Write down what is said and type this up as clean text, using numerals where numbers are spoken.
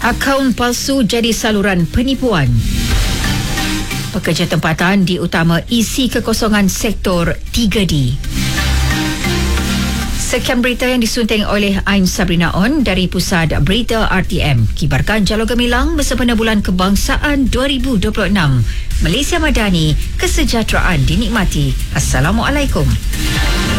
Akaun palsu jadi saluran penipuan. Pekerja tempatan diutama isi kekosongan sektor 3D. Sekian berita yang disunting oleh Ain Sabrina On dari Pusat Berita RTM. Kibarkan Jalur Gemilang bersempena Bulan Kebangsaan 2026. Malaysia Madani, kesejahteraan dinikmati. Assalamualaikum.